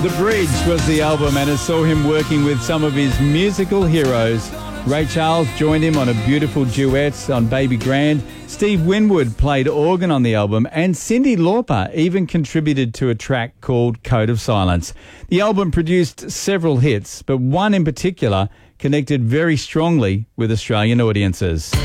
The Bridge was the album, and it saw him working with some of his musical heroes. Ray Charles joined him on a beautiful duet on Baby Grand. Steve Winwood played organ on the album, and Cyndi Lauper even contributed to a track called Code of Silence. The album produced several hits, but one in particular connected very strongly with Australian audiences.